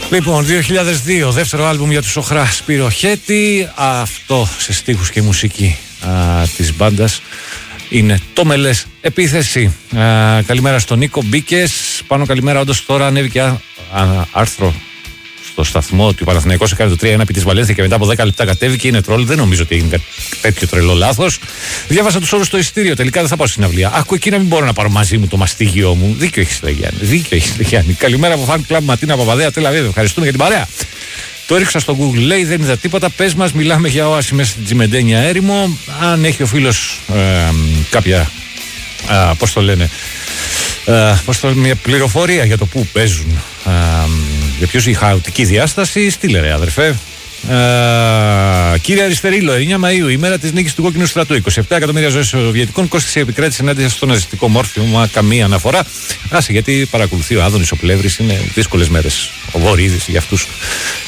Λοιπόν, 2002, δεύτερο άλμπουμ για τους Οχρά, Σπύρο Χέτη. Αυτό σε στίχους και μουσική της μπάντας είναι το Μελές Επίθεση. Καλημέρα στον Νίκο Μπίκες. Πάνω καλημέρα, όντως τώρα ανέβηκε άρθρο στο σταθμό ότι ο Παναθηναϊκός έκανε το 3-1 επί της Βαλένθια και μετά από 10 λεπτά κατέβηκε. Είναι τρόλ, δεν νομίζω ότι είναι τέτοιο τρελό λάθος. Διάβασα τους όρους στο εισιτήριο. Τελικά δεν θα πάω στην αυλία. Άκου, εκεί να μην μπορώ να πάρω μαζί μου το μαστίγιο μου. Δίκιο έχεις, Γιάννη. Δίκιο έχεις, Γιάννη. Καλημέρα από Fan Club Ματίνα Παπαδέα, Τελαβίβ. Ευχαριστούμε για την παρέα. Το έριξα στο Google, λέει, δεν είδα τίποτα. Πες μας, μιλάμε για όαση μέσα στην Τσιμεντένια έρημο. Αν έχει ο φίλος κάποια. Πώς το λένε. Μια πληροφορία για το πού παίζουν. Για ποιος η χαοτική διάσταση, στείλε ρε αδερφέ. Κύριε Αριστερίλο, 9 Μαΐου, ημέρα της νίκης του Κόκκινου Στρατού. 27 εκατομμύρια ζωές Σοβιετικών κόστησε η επικράτηση ενάντια στο ναζιστικό μόρφωμα. Καμία αναφορά. Άσε, γιατί παρακολουθεί ο Άδωνης ο Πλεύρης, είναι δύσκολες μέρες. Ο Βορύδης για αυτούς.